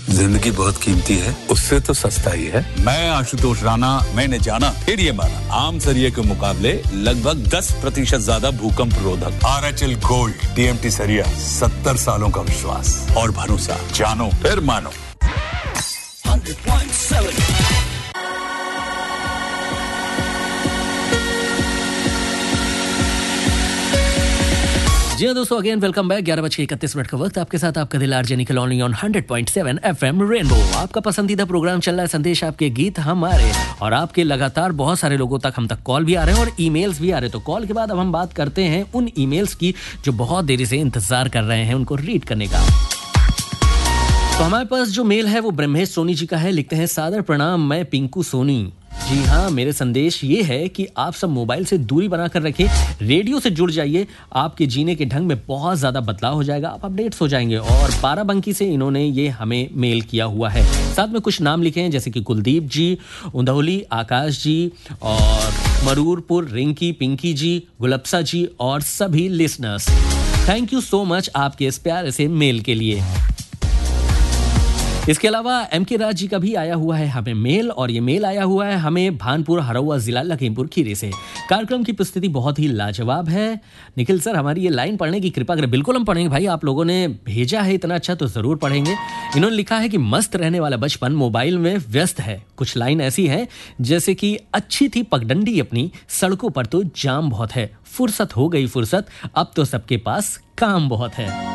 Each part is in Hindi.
जिंदगी बहुत कीमती है, उससे तो सस्ता ही है। मैं आशुतोष राणा, मैंने जाना फिर ये माना, आम सरिये के मुकाबले लगभग 10% ज्यादा भूकंप रोधक। RHL गोल्ड TMT सरिया, 70 सालों का विश्वास और भरोसा, जानो फिर मानो। 100.7 जी हाँ दोस्तों, अगेन वेलकम बैक। 11:31 का वक्त, आपके साथ आपका दिल RJ Nikhil only on 100.7 FM rainbow. आपका पसंदीदा प्रोग्राम चल रहा है संदेश आपके गीत हमारे, और आपके लगातार बहुत सारे लोगों तक हम तक कॉल भी आ रहे हैं और ईमेल्स भी आ रहे हैं। तो कॉल के बाद अब हम बात करते हैं उन ईमेल्स की जो बहुत देरी से इंतजार कर रहे हैं उनको रीड करने का। तो हमारे पास जो मेल है वो ब्रह्मेश सोनी जी का है। लिखते हैं, सादर प्रणाम, मैं पिंकू सोनी। जी हाँ, मेरे संदेश ये है कि आप सब मोबाइल से दूरी बनाकर रखें, रेडियो से जुड़ जाइए, आपके जीने के ढंग में बहुत ज़्यादा बदलाव हो जाएगा, आप अपडेट्स हो जाएंगे। और बाराबंकी से इन्होंने ये हमें मेल किया हुआ है, साथ में कुछ नाम लिखे हैं जैसे कि कुलदीप जी, उंधौली आकाश जी, और मरूरपुर रिंकी पिंकी जी, गुलप्सा जी और सभी listeners. Thank you so much आपके इस प्यारे से मेल के लिए। इसके अलावा MK राज जी का भी आया हुआ है हमें मेल, और ये मेल आया हुआ है हमें भानपुर हरौआ जिला लखीमपुर खीरी से। कार्यक्रम की प्रस्तुति बहुत ही लाजवाब है। निखिल सर, हमारी ये लाइन पढ़ने की कृपा करें। बिल्कुल हम पढ़ेंगे भाई, आप लोगों ने भेजा है इतना अच्छा तो जरूर पढ़ेंगे। इन्होंने लिखा है कि मस्त रहने वाला बचपन मोबाइल में व्यस्त है। कुछ लाइन ऐसी है जैसे कि अच्छी थी पगडंडी अपनी, सड़कों पर तो जाम बहुत है, फुर्सत हो गई फुर्सत, अब तो सबके पास काम बहुत है।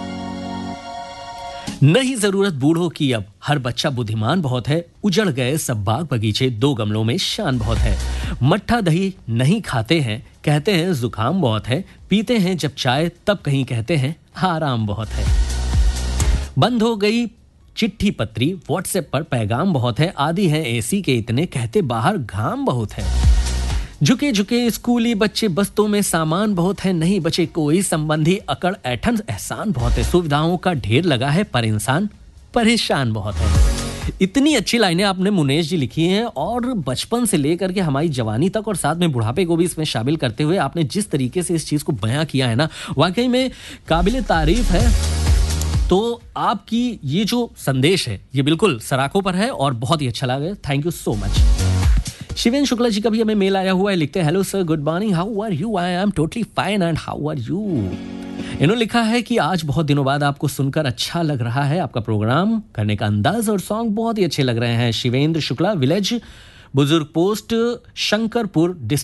नहीं जरूरत बूढ़ों की अब, हर बच्चा बुद्धिमान बहुत है, उजड़ गए सब बाग बगीचे, 2 गमलों में शान बहुत है। मट्ठा दही नहीं खाते हैं, कहते हैं जुकाम बहुत है, पीते हैं जब चाय तब कहीं कहते हैं आराम बहुत है। बंद हो गई चिट्ठी पत्री, व्हाट्सएप पर पैगाम बहुत है, आदि हैं AC के इतने, कहते बाहर घाम बहुत है। झुके झुके स्कूली बच्चे, बस्तों में सामान बहुत है, नहीं बचे कोई संबंधी, अकड़ ऐठन एहसान बहुत है, सुविधाओं का ढेर लगा है पर इंसान परेशान बहुत है। इतनी अच्छी लाइनें आपने मुनेश जी लिखी हैं, और बचपन से लेकर के हमारी जवानी तक और साथ में बुढ़ापे को भी इसमें शामिल करते हुए आपने जिस तरीके से इस चीज को बयां किया है ना, वाकई में काबिले तारीफ है। तो आपकी ये जो संदेश है ये बिल्कुल सराखों पर है और बहुत ही अच्छा लगा। Thank you so much. शिवेन शुक्ला जी का भी हमें मेल आया हुआ है। लिखते हैं, hello sir, good morning, how are you? I am totally fine and how are you? इन्होंने लिखा है कि आज बहुत दिनों बाद आपको सुनकर अच्छा लग रहा है, आपका प्रोग्राम करने का अंदाज और सॉन्ग बहुत ही अच्छे लग रहे हैं। शिवेंद्र शुक्ला, विलेज बुजुर्ग पोस्ट, शंकरपुर डिस्ट्रिक्ट।